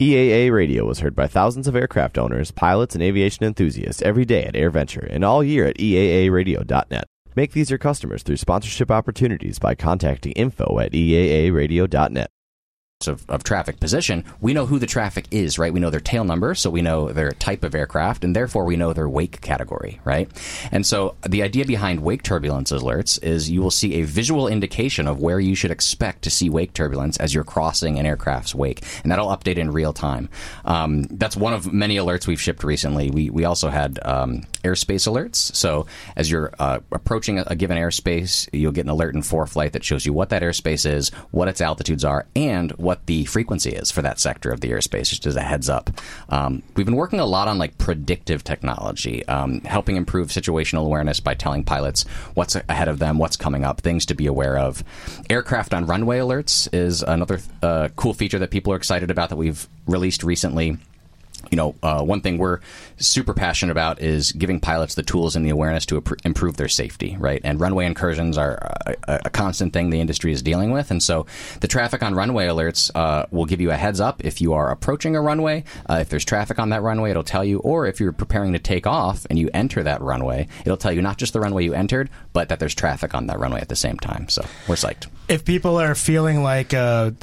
EAA Radio was heard by thousands of aircraft owners, pilots, and aviation enthusiasts every day at AirVenture and all year at EAAradio.net. Make these your customers through sponsorship opportunities by contacting info@EAAradio.net. Of traffic position, we know who the traffic is, right? We know their tail number, so we know their type of aircraft, and therefore we know their wake category, right? And so the idea behind wake turbulence alerts is you will see a visual indication of where you should expect to see wake turbulence as you're crossing an aircraft's wake, and that'll update in real time. That's one of many alerts we've shipped recently. We also had airspace alerts. So as you're approaching a given airspace, you'll get an alert in ForeFlight that shows you what that airspace is, what its altitudes are, and what the frequency is for that sector of the airspace, just as a heads up. We've been working a lot on predictive technology, helping improve situational awareness by telling pilots what's ahead of them, what's coming up, things to be aware of. Aircraft on runway alerts is another cool feature that people are excited about that we've released recently. One thing we're super passionate about is giving pilots the tools and the awareness to improve their safety, right? And runway incursions are a constant thing the industry is dealing with. And so the traffic on runway alerts will give you a heads up if you are approaching a runway. If there's traffic on that runway, it'll tell you. Or if you're preparing to take off and you enter that runway, it'll tell you not just the runway you entered, but that there's traffic on that runway at the same time. So we're psyched. If people are feeling like, I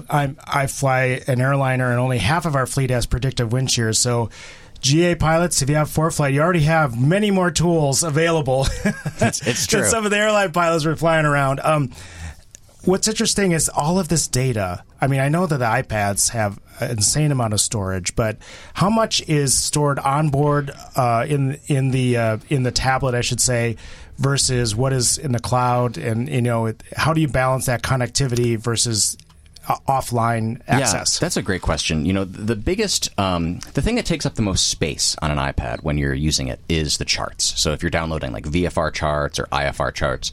fly an airliner and only half of our fleet has predictive wind shear, so GA pilots, if you have ForeFlight, you already have many more tools available it's true. than some of the airline pilots were flying around. What's interesting is all of this data. I mean, I know that the iPads have an insane amount of storage, but how much is stored on board in the tablet, I should say, versus what is in the cloud? And how do you balance that connectivity versus offline access? Yeah, that's a great question. The biggest, the thing that takes up the most space on an iPad when you're using it is the charts. So if you're downloading VFR charts or IFR charts,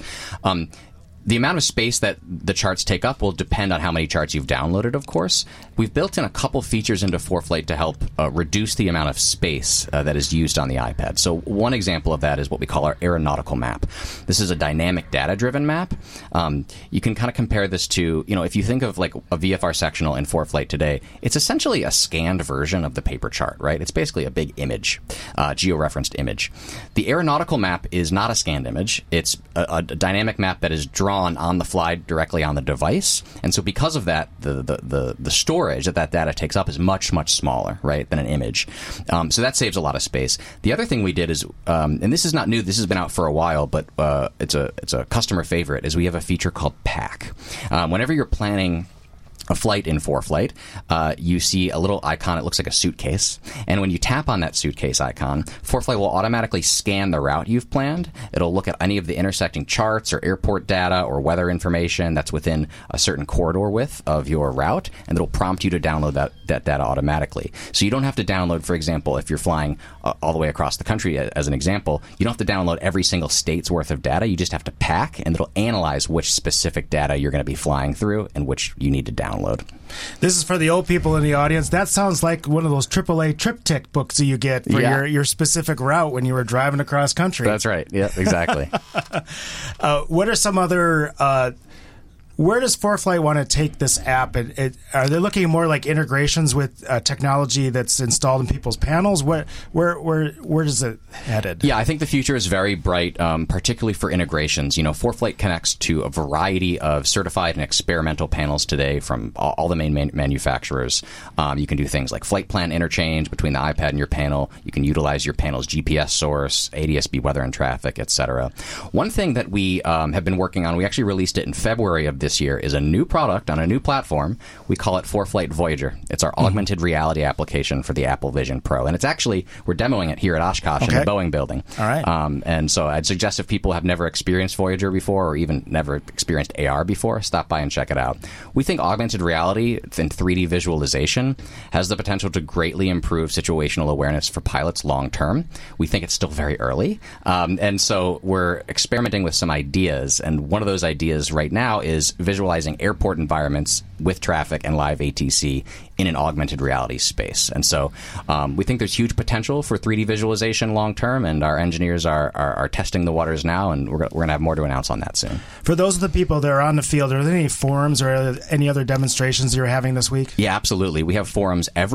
the amount of space that the charts take up will depend on how many charts you've downloaded, of course. We've built in a couple features into ForeFlight to help reduce the amount of space that is used on the iPad. So one example of that is what we call our aeronautical map. This is a dynamic data-driven map. You can kind of compare this to, if you think of a VFR sectional in ForeFlight today, it's essentially a scanned version of the paper chart, right? It's basically a big image, georeferenced image. The aeronautical map is not a scanned image. It's a dynamic map that is drawn on the fly directly on the device, and so because of that, the storage that data takes up is much, much smaller, right, than an image. So that saves a lot of space. The other thing we did is, and this is not new, this has been out for a while, but it's a customer favorite, is we have a feature called Pack. Whenever you're planning a flight in ForeFlight, you see a little icon. It looks like a suitcase. And when you tap on that suitcase icon, ForeFlight will automatically scan the route you've planned. It'll look at any of the intersecting charts or airport data or weather information that's within a certain corridor width of your route, and it'll prompt you to download that data automatically. So you don't have to download, for example, if you're flying all the way across the country, as an example, you don't have to download every single state's worth of data. You just have to pack, and it'll analyze which specific data you're going to be flying through and which you need to download. This is for the old people in the audience. That sounds like one of those AAA triptych books that you get for your specific route when you were driving across country. That's right. Yeah, exactly. What are some other... where does ForeFlight want to take this app? Are they looking more like integrations with technology that's installed in people's panels? Where is it headed? Yeah, I think the future is very bright, particularly for integrations. ForeFlight connects to a variety of certified and experimental panels today from all the main manufacturers. You can do things like flight plan interchange between the iPad and your panel. You can utilize your panel's GPS source, ADS-B weather and traffic, etc. One thing that we have been working on, we actually released it in February of this year, is a new product on a new platform. We call it ForeFlight Voyager. It's our augmented reality application for the Apple Vision Pro. And it's actually, we're demoing it here at Oshkosh in the Boeing building. All right. And so I'd suggest if people have never experienced Voyager before or even never experienced AR before, stop by and check it out. We think augmented reality and 3D visualization has the potential to greatly improve situational awareness for pilots long term. We think it's still very early. And so we're experimenting with some ideas. And one of those ideas right now is visualizing airport environments with traffic and live ATC in an augmented reality space. And so we think there's huge potential for 3D visualization long term, and our engineers are testing the waters now, and we're going to have more to announce on that soon. For those of the people that are on the field, are there any forums or any other demonstrations you're having this week? Yeah, absolutely. We have forums every